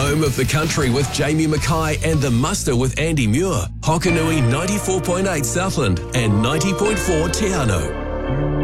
Home of the Country with Jamie Mackay and The Muster with Andy Muir. Hokanui 94.8 Southland and 90.4 Te Anau.